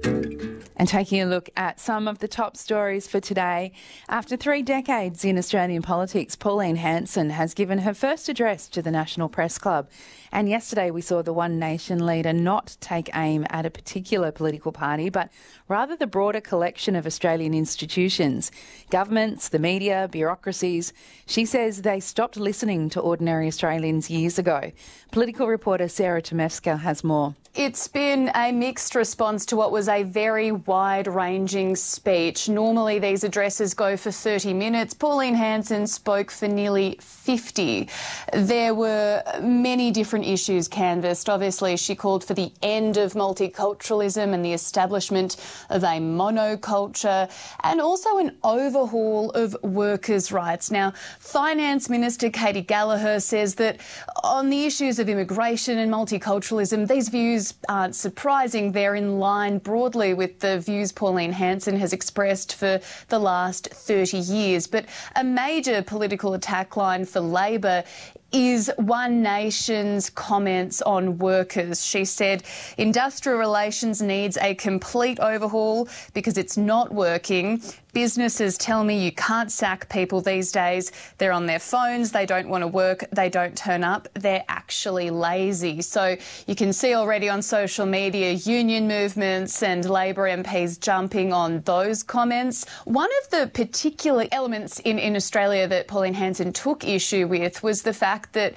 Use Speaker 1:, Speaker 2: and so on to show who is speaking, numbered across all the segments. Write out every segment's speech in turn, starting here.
Speaker 1: And taking a look at some of the top stories for today. After 3 decades in Australian politics, Pauline Hanson has given her first address to the National Press Club. And yesterday we saw the One Nation leader not take aim at a particular political party, but rather the broader collection of Australian institutions, governments, the media, bureaucracies. She says they stopped listening to ordinary Australians years ago. Political reporter Sarah Tomevska has more.
Speaker 2: It's been a mixed response to what was a very wide-ranging speech. Normally these addresses go for 30 minutes. Pauline Hanson spoke for nearly 50. There were many different issues canvassed. Obviously, she called for the end of multiculturalism and the establishment of a monoculture, and also an overhaul of workers' rights. Now, Finance Minister Katy Gallagher says that on the issues of immigration and multiculturalism, these views aren't surprising. They're in line broadly with the views Pauline Hanson has expressed for the last 30 years. But a major political attack line for Labor is One Nation's comments on workers. She said industrial relations needs a complete overhaul because it's not working. Businesses tell me you can't sack people these days. They're on their phones, they don't want to work, they don't turn up, they're actually lazy. So you can see already on social media union movements and Labor MPs jumping on those comments. One of the particular elements in Australia that Pauline Hanson took issue with was the fact that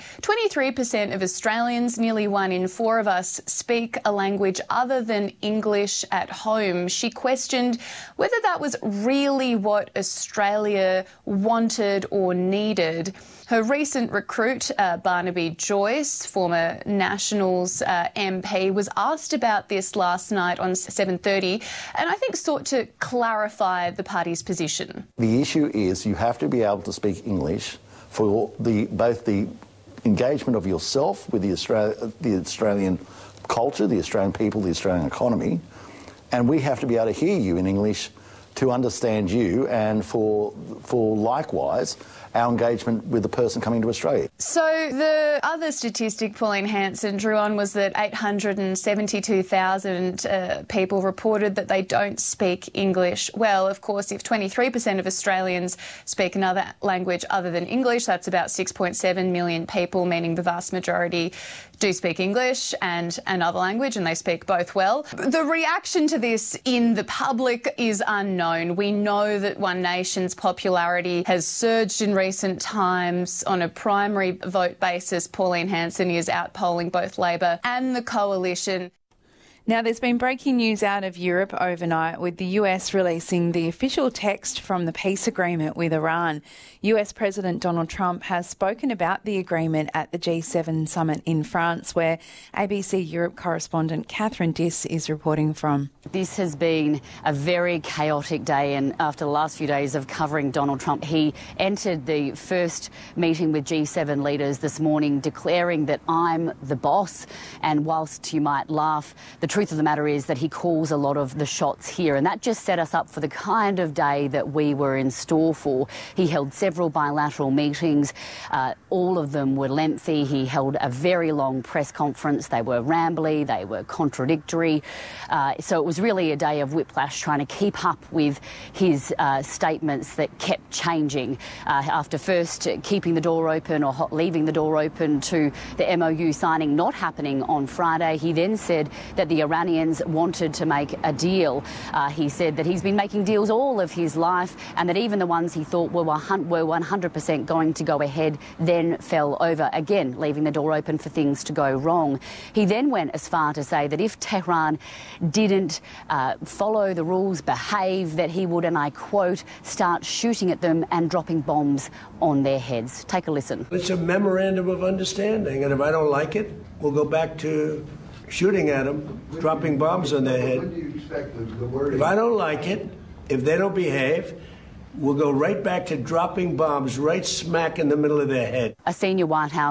Speaker 2: 23% of Australians, nearly 1 in 4 of us, speak a language other than English at home. She questioned whether that was really what Australia wanted or needed. Her recent recruit, Barnaby Joyce, former Nationals MP, was asked about this last night on 7:30 and I think sought to clarify the party's position.
Speaker 3: The issue is you have to be able to speak English for both the engagement of yourself with the Australian culture, the Australian people, the Australian economy, and we have to be able to hear you in English to understand you, and for likewise our engagement with the person coming to Australia.
Speaker 2: So the other statistic Pauline Hanson drew on was that 872,000 people reported that they don't speak English well. Of course, if 23% of Australians speak another language other than English, that's about 6.7 million people, meaning the vast majority do speak English and another language, and they speak both well. The reaction to this in the public is unknown. We know that One Nation's popularity has surged in recent times. On a primary vote basis, Pauline Hanson is outpolling both Labor and the Coalition.
Speaker 1: Now, there's been breaking news out of Europe overnight, with the US releasing the official text from the peace agreement with Iran. US President Donald Trump has spoken about the agreement at the G7 summit in France, where ABC Europe correspondent Catherine Diss is reporting from.
Speaker 4: This has been a very chaotic day, and after the last few days of covering Donald Trump, he entered the first meeting with G7 leaders this morning declaring that I'm the boss. And whilst you might laugh, the truth of the matter is that he calls a lot of the shots here, and that just set us up for the kind of day that we were in store for. He held several bilateral meetings. All of them were lengthy. He held a very long press conference. They were rambly, they were contradictory. So it was really a day of whiplash, trying to keep up with his statements that kept changing. After first keeping the door open or leaving the door open to the MOU signing not happening on Friday, he then said that the Iranians wanted to make a deal. He said that he's been making deals all of his life, and that even the ones he thought were 100% going to go ahead then fell over, again leaving the door open for things to go wrong. He then went as far to say that if Tehran didn't follow the rules, behave, that he would, and I quote, start shooting at them and dropping bombs on their heads. Take a listen.
Speaker 5: It's a memorandum of understanding, and if I don't like it, we'll go back to shooting at them, dropping bombs on their head. When do you expect the word? If I don't like it, if they don't behave, we'll go right back to dropping bombs right smack in the middle of their head.
Speaker 4: A senior White House